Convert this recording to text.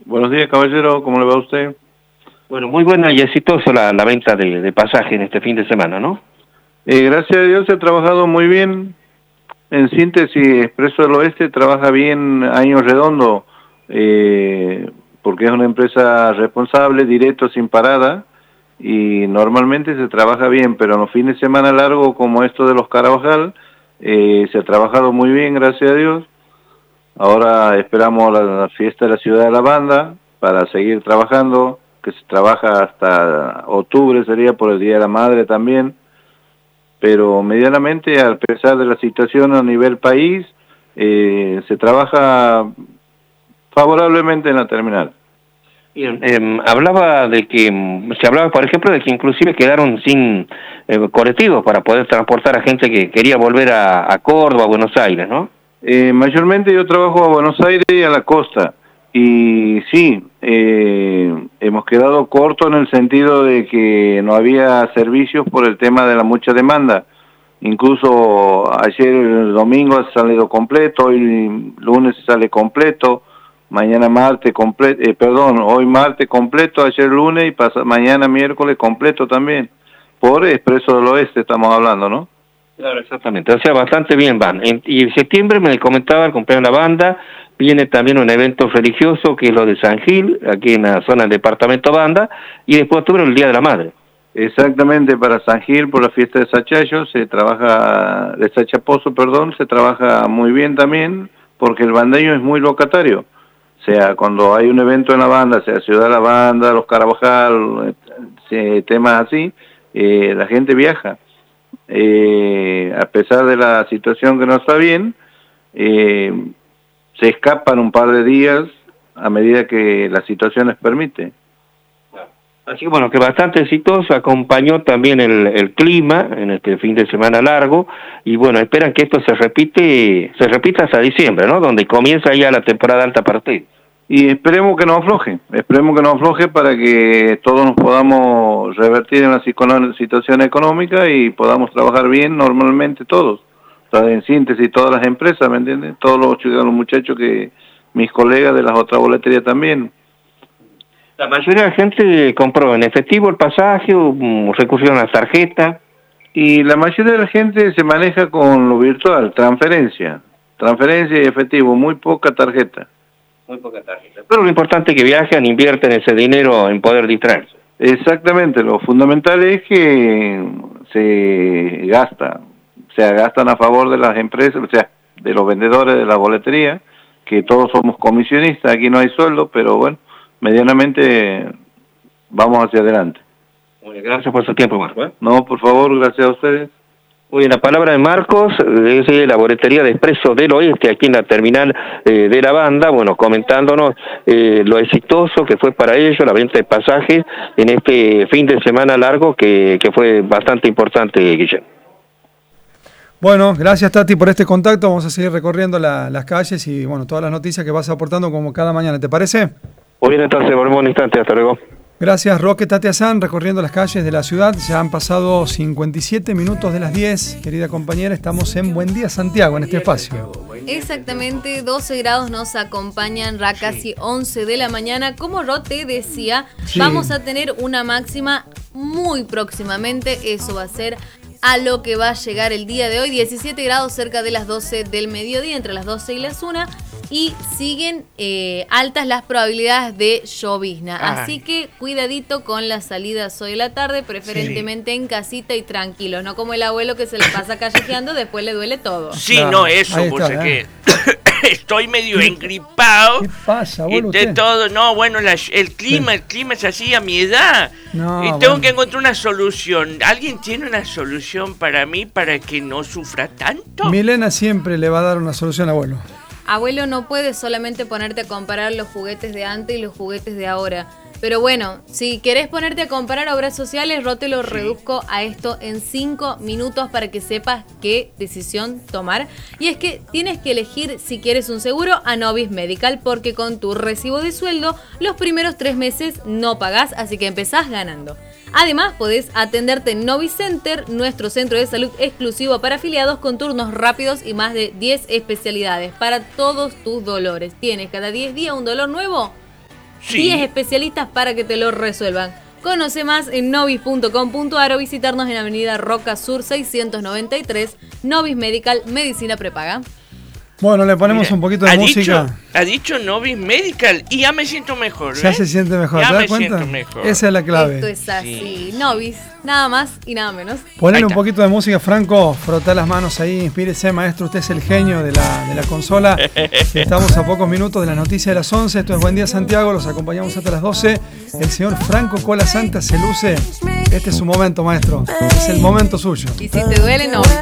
Buenos días, caballero, ¿cómo le va a usted? Bueno, muy buena y exitosa la venta de pasaje en este fin de semana, ¿no? Gracias a Dios se ha trabajado muy bien. En síntesis, Expreso del Oeste trabaja bien año redondo, porque es una empresa responsable, directo, sin parada, y normalmente se trabaja bien, pero en los fines de semana largos como esto de los Carabajal, se ha trabajado muy bien, gracias a Dios. Ahora esperamos la fiesta de la Ciudad de la Banda para seguir trabajando, que se trabaja hasta octubre, sería por el Día de la Madre también, pero medianamente, a pesar de la situación a nivel país, se trabaja favorablemente en la terminal. Bien, se hablaba, por ejemplo, de que inclusive quedaron sin colectivos para poder transportar a gente que quería volver a Córdoba, a Buenos Aires, ¿no? Mayormente yo trabajo a Buenos Aires y a la costa, y sí, hemos quedado cortos en el sentido de que no había servicios por el tema de la mucha demanda. Incluso ayer el domingo ha salido completo, hoy lunes sale completo, mañana martes completo, hoy martes completo, ayer lunes y mañana miércoles completo también. Por Expreso del Oeste estamos hablando, ¿no? Claro, exactamente, o sea, bastante bien van. Y en septiembre me comentaba el compañero de la banda, viene también un evento religioso que es lo de San Gil, aquí en la zona del departamento Banda, y después octubre el Día de la Madre. Exactamente, para San Gil, por la fiesta de Sachayo, se trabaja muy bien también, porque el bandeño es muy locatario. O sea, cuando hay un evento en la banda, sea Ciudad de la Banda, los Carabajal, temas así, la gente viaja. A pesar de la situación que no está bien, se escapan un par de días a medida que la situación les permite. Así que bueno, que bastante exitoso, acompañó también el clima en este fin de semana largo, y bueno, esperan que esto se repita hasta diciembre, ¿no? Donde comienza ya la temporada alta para ustedes. Y esperemos que no afloje para que todos nos podamos revertir en la situación económica y podamos trabajar bien normalmente todos. O sea, en síntesis, todas las empresas, ¿me entiendes? Todos los muchachos mis colegas de las otras boleterías también. La mayoría de la gente compró en efectivo el pasaje o recurrieron a la tarjeta. Y la mayoría de la gente se maneja con lo virtual, transferencia y efectivo, muy poca tarjeta. Muy poca tarjeta. Pero lo importante es que viajen, invierten ese dinero en poder distraerse. Exactamente, lo fundamental es que se gastan a favor de las empresas, o sea, de los vendedores de la boletería, que todos somos comisionistas, aquí no hay sueldo, pero bueno, medianamente vamos hacia adelante. Muy bien, gracias por su tiempo, Marco. No, por favor, gracias a ustedes. Muy bien, la palabra de Marcos, de la boletería de Expreso del Oeste, aquí en la terminal de la Banda, bueno, comentándonos lo exitoso que fue para ellos la venta de pasajes en este fin de semana largo que fue bastante importante, Guillermo. Bueno, gracias Tati por este contacto, vamos a seguir recorriendo las calles y bueno, todas las noticias que vas aportando como cada mañana, ¿te parece? Muy bien, entonces, volvemos un instante, hasta luego. Gracias, Roque Tati Azán, recorriendo las calles de la ciudad. Ya han pasado 57 minutos de las 10. Querida compañera, estamos en Buen Día Santiago, en este espacio. Exactamente, 12 grados nos acompañan, casi 11 de la mañana. Como Rote decía, vamos a tener una máxima muy próximamente. Eso va a ser a lo que va a llegar el día de hoy. 17 grados cerca de las 12 del mediodía, entre las 12 y las 1. Y siguen altas las probabilidades de llovizna. Así que cuidadito con las salidas hoy de la tarde, preferentemente en casita y tranquilos. No como el abuelo que se le pasa callejeando, después le duele todo. Sí, claro. No, eso, pues es que estoy medio engripado. ¿Qué pasa, abuelo? Y de todo, no, bueno, el clima es así a mi edad. No, y tengo que encontrar una solución. ¿Alguien tiene una solución para mí para que no sufra tanto? Milena siempre le va a dar una solución, abuelo. Abuelo, no puedes solamente ponerte a comparar los juguetes de antes y los juguetes de ahora. Pero bueno, si querés ponerte a comparar obras sociales, yo te lo reduzco a esto en 5 minutos para que sepas qué decisión tomar. Y es que tienes que elegir si quieres un seguro a Novis Medical, porque con tu recibo de sueldo los primeros 3 meses no pagás, así que empezás ganando. Además, podés atenderte en Novis Center, nuestro centro de salud exclusivo para afiliados con turnos rápidos y más de 10 especialidades para todos tus dolores. ¿Tienes cada 10 días un dolor nuevo? Sí. 10 especialistas para que te lo resuelvan. Conoce más en novis.com.ar o visitarnos en Avenida Roca Sur 693, Novis Medical, medicina prepaga. Bueno, le ponemos Mira, un poquito de música. Ha dicho Novis Medical y ya me siento mejor. Ya se siente mejor, ya ¿te das me cuenta? siento mejor. Esa es la clave. Esto es así. Novis, nada más y nada menos. Ponle Ahí un está. poquito de música, Franco. Frotá las manos ahí, inspírese, maestro. Usted es el genio de la consola. Estamos a pocos minutos de las noticias de las 11. Esto es Buen Día Santiago. Los acompañamos hasta las 12. El señor Franco Cola Santa se luce. Este es su momento, maestro. Es el momento suyo. Y si te duele, no.